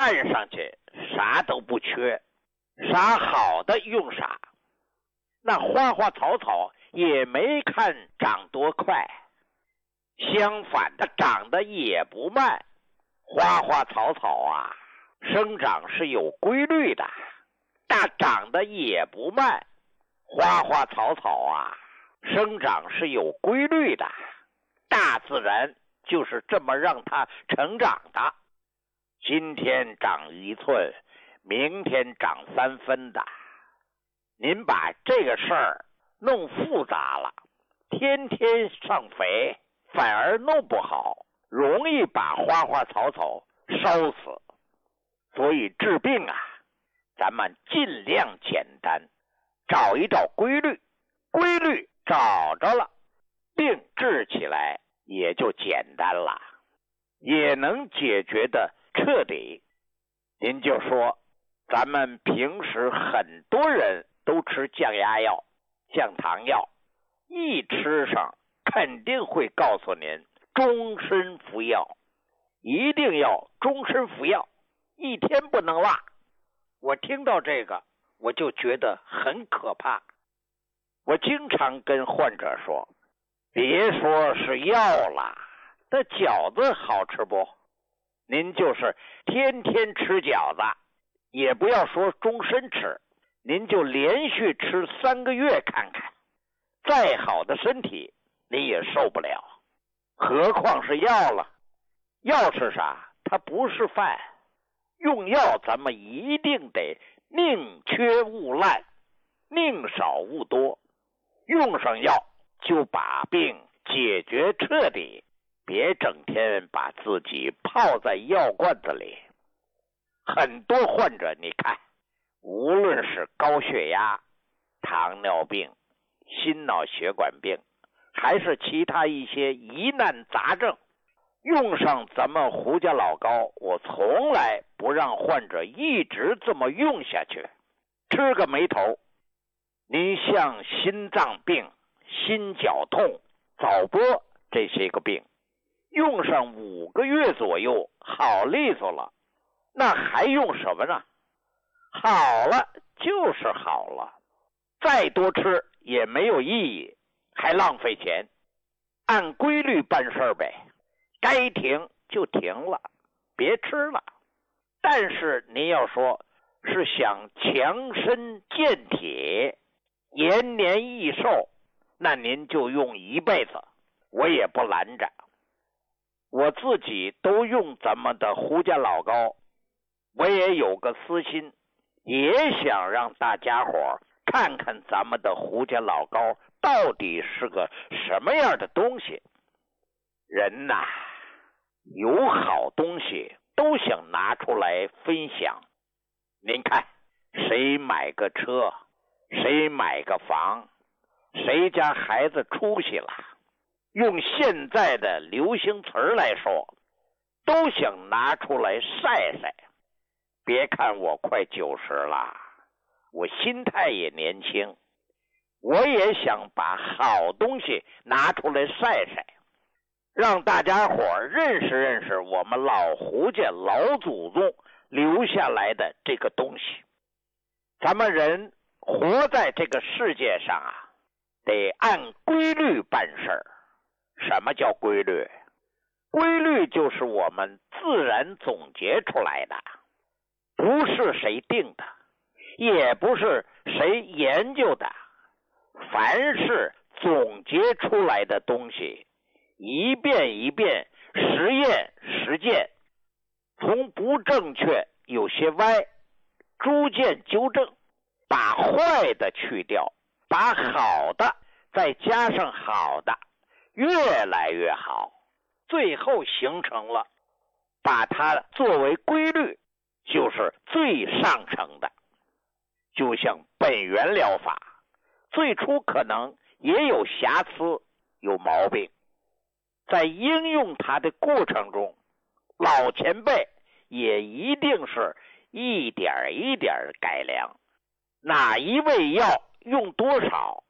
按上去啥都不缺，啥好的用啥。那花花草草也没看长多快，相反的长得也不慢。花花草草啊，生长是有规律的，但长得也不慢。花花草草啊，生长是有规律的，大自然就是这么让它成长的。今天长1寸，明天长3分的。您把这个事儿弄复杂了，天天上肥，反而弄不好，容易把花花草草烧死。所以治病啊，咱们尽量简单，找一找规律，规律找着了，病治起来也就简单了，也能解决的彻底。您就说咱们平时很多人都吃降压药、降糖药，一吃上肯定会告诉您终身服药，一定要终身服药，一天不能落。我听到这个我就觉得很可怕。我经常跟患者说，别说是药了，这饺子好吃不？您就是天天吃饺子，也不要说终身吃，您就连续吃3个月看看，再好的身体你也受不了，何况是药了。药是啥？它不是饭。用药咱们一定得宁缺毋滥，宁少勿多。用上药就把病解决彻底，别整天把自己泡在药罐子里。很多患者你看，无论是高血压、糖尿病、心脑血管病，还是其他一些疑难杂症，用上咱们胡家老膏，我从来不让患者一直这么用下去，吃个没头。您像心脏病、心绞痛、早搏这些个病，用上5个月左右好利索了，那还用什么呢？好了就是好了，再多吃也没有意义，还浪费钱。按规律办事呗，该停就停了，别吃了。但是您要说是想强身健体、延年益寿，那您就用一辈子，我也不拦着。我自己都用咱们的胡家老膏，我也有个私心，也想让大家伙看看咱们的胡家老膏到底是个什么样的东西。人呐，有好东西都想拿出来分享。您看，谁买个车，谁买个房，谁家孩子出息了，用现在的流行词儿来说，都想拿出来晒晒。别看我快90了，我心态也年轻，我也想把好东西拿出来晒晒，让大家伙认识认识我们老胡家老祖宗留下来的这个东西。咱们人活在这个世界上啊，得按规律办事儿。什么叫规律？规律就是我们自然总结出来的，不是谁定的，也不是谁研究的。凡是总结出来的东西，一遍一遍实验实践，从不正确有些歪，逐渐纠正，把坏的去掉，把好的再加上好的，越来越好，最后形成了把它作为规律，就是最上乘的。就像本源疗法，最初可能也有瑕疵，有毛病，在应用它的过程中，老前辈也一定是一点一点改良。哪一味药用多少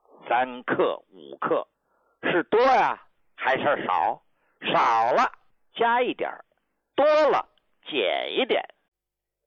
，3克5克，是多啊还是少？少了加一点，多了减一点，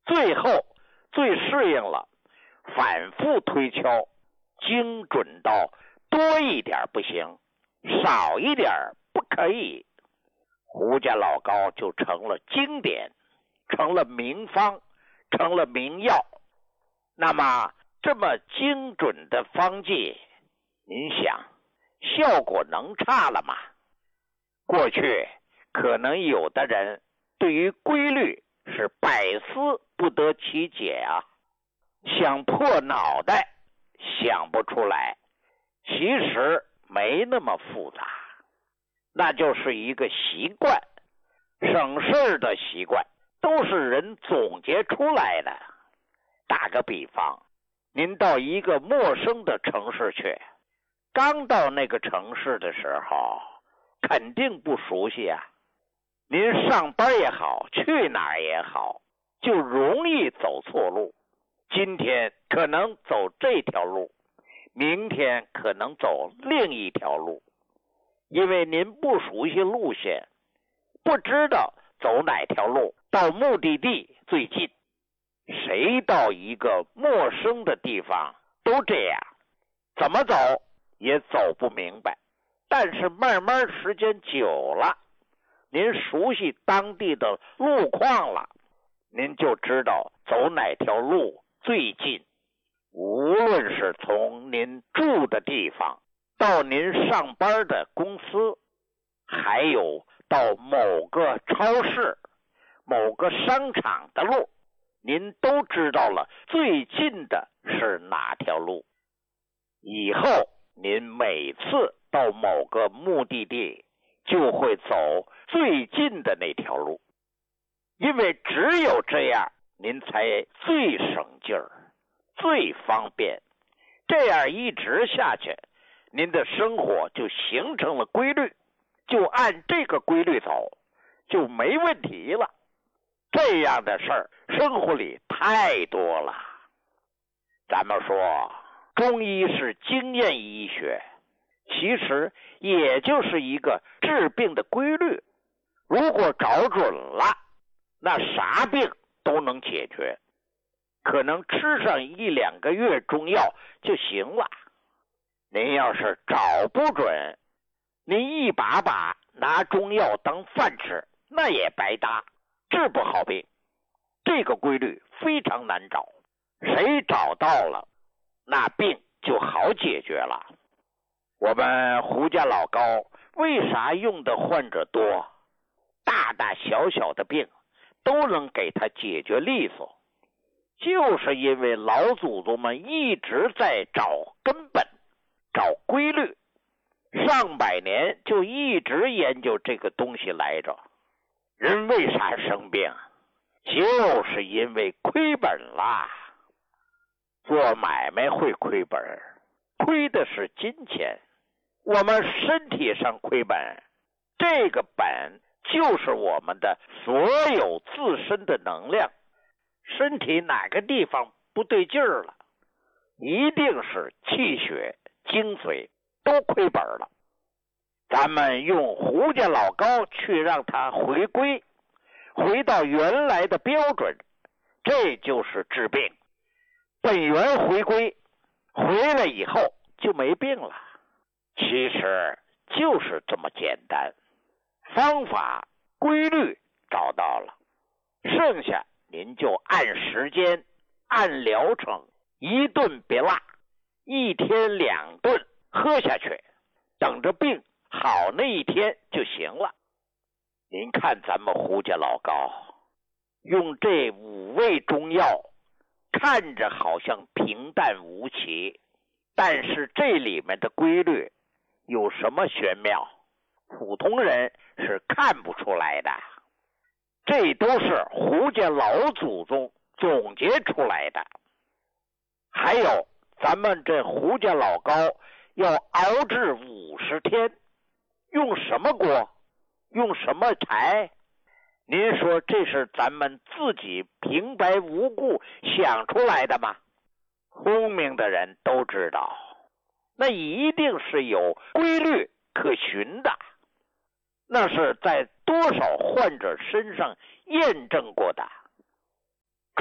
最后最适应了，反复推敲，精准到多一点不行，少一点不可以。胡家老膏就成了经典，成了名方，成了名药。那么这么精准的方剂，您想效果能差了吗？过去可能有的人对于规律是百思不得其解啊，想破脑袋想不出来。其实没那么复杂，那就是一个习惯，省事的习惯，都是人总结出来的。打个比方，您到一个陌生的城市去，刚到那个城市的时候肯定不熟悉啊，您上班也好，去哪儿也好，就容易走错路。今天可能走这条路，明天可能走另一条路，因为您不熟悉路线，不知道走哪条路到目的地最近。谁到一个陌生的地方都这样，怎么走也走不明白。但是慢慢时间久了，您熟悉当地的路况了，您就知道走哪条路最近。无论是从您住的地方到您上班的公司，还有到某个超市、某个商场的路，您都知道了最近的是哪条路。以后您每次到某个目的地就会走最近的那条路，因为只有这样您才最省劲儿，最方便。这样一直下去，您的生活就形成了规律，就按这个规律走，就没问题了。这样的事儿生活里太多了。咱们说中医是经验医学，其实也就是一个治病的规律。如果找准了，那啥病都能解决，可能吃上1-2个月中药就行了。您要是找不准，您一把把拿中药当饭吃，那也白搭，治不好病。这个规律非常难找，谁找到了，那病就好解决了。我们胡家老膏为啥用的患者多？大大小小的病都能给他解决利索，就是因为老祖宗们一直在找根本，找规律，上百年就一直研究这个东西来着。人为啥生病？就是因为亏本啦。做买卖会亏本，亏的是金钱。我们身体上亏本，这个本就是我们的所有自身的能量。身体哪个地方不对劲儿了，一定是气血、精髓都亏本了。咱们用胡家老膏去让它回归，回到原来的标准，这就是治病。本源回归，回来以后就没病了。其实就是这么简单，方法规律找到了，剩下您就按时间按疗程，一顿别落，1天2顿喝下去，等着病好那一天就行了。您看咱们胡家老膏用这5味中药，看着好像平淡无奇，但是这里面的规律有什么玄妙，普通人是看不出来的。这都是胡家老祖宗总结出来的。还有咱们这胡家老膏要熬制50天，用什么锅，用什么柴？您说这是咱们自己平白无故想出来的吗？聪明的人都知道，那一定是有规律可循的，那是在多少患者身上验证过的。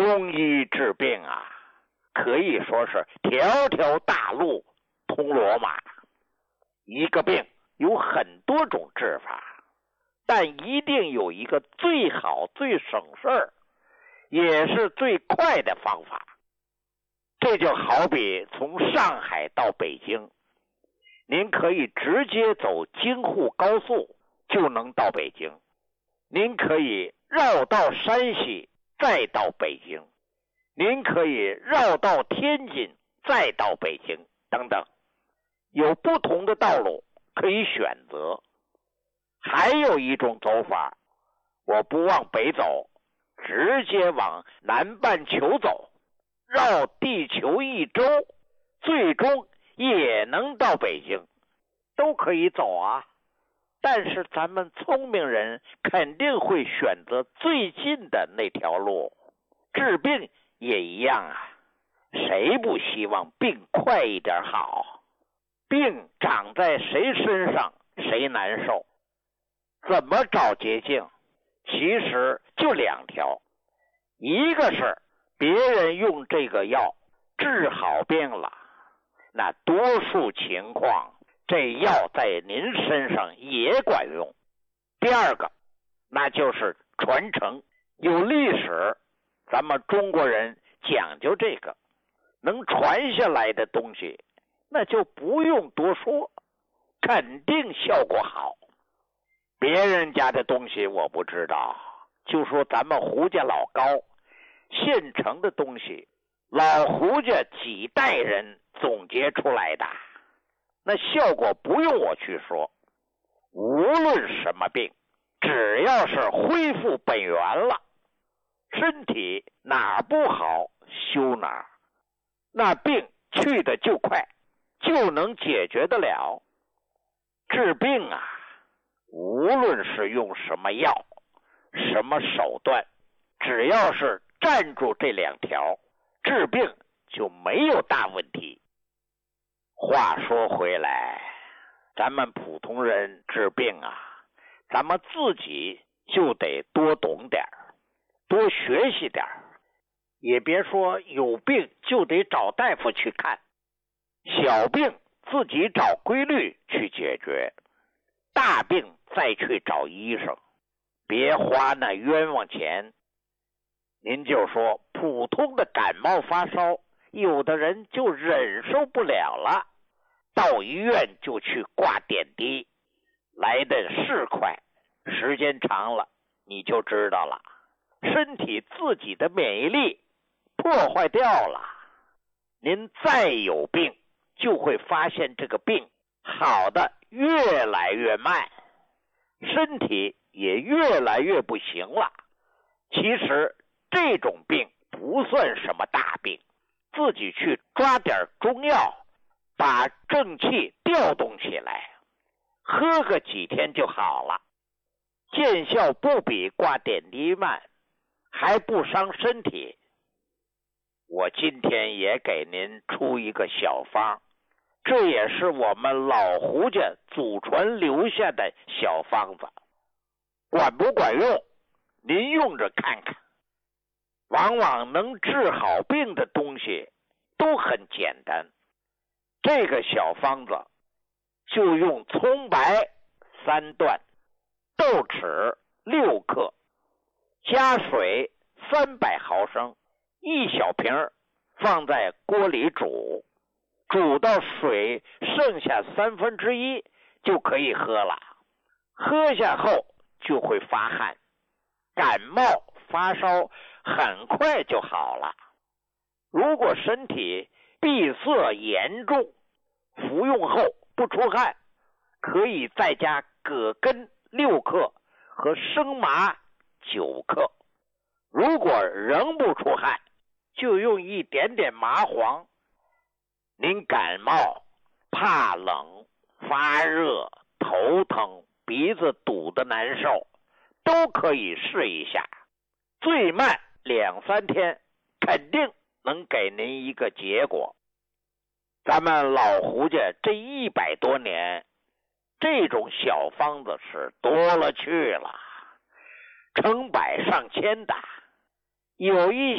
中医治病啊，可以说是条条大路通罗马。一个病有很多种治法，但一定有一个最好最省事儿也是最快的方法。这就好比从上海到北京，您可以直接走京沪高速就能到北京，您可以绕到山西再到北京，您可以绕到天津再到北京等等，有不同的道路可以选择。还有一种走法，我不往北走，直接往南半球走，绕地球一周，最终也能到北京，都可以走啊。但是咱们聪明人肯定会选择最近的那条路。治病也一样啊，谁不希望病快一点好？病长在谁身上谁难受。怎么找捷径？其实就两条，一个是别人用这个药治好病了，那多数情况这药在您身上也管用。第二个，那就是传承。有历史，咱们中国人讲究这个，能传下来的东西，那就不用多说，肯定效果好。别人家的东西我不知道，就说咱们胡家老高现成的东西，老胡家几代人总结出来的，那效果不用我去说。无论什么病，只要是恢复本源了，身体哪儿不好修哪儿，那病去的就快，就能解决得了。治病啊，无论是用什么药什么手段，只要是站住这两条，治病就没有大问题。话说回来，咱们普通人治病啊，咱们自己就得多懂点，多学习点，也别说有病就得找大夫去看，小病自己找规律去解决，大病再去找医生，别花那冤枉钱。您就说普通的感冒发烧，有的人就忍受不了了，到医院就去挂点滴，来的是快，时间长了你就知道了，身体自己的免疫力破坏掉了。您再有病，就会发现这个病好的越来越慢，身体也越来越不行了。其实这种病不算什么大病，自己去抓点中药，把正气调动起来，喝个几天就好了，见效不比挂点滴慢，还不伤身体。我今天也给您出一个小方，这也是我们老胡家祖传留下的小方子，管不管用您用着看看。往往能治好病的东西都很简单，这个小方子就用葱白3段，豆豉6克，加水300毫升，1小瓶，放在锅里煮，煮到水剩下1/3就可以喝了。喝下后就会发汗，感冒发烧很快就好了。如果身体闭塞严重，服用后不出汗，可以再加葛根6克和生麻9克。如果仍不出汗，就用一点点麻黄。您感冒、怕冷、发热、头疼、鼻子堵得难受，都可以试一下，最慢2-3天肯定能给您一个结果。咱们老胡家这100多年，这种小方子是多了去了，成百上千的，有一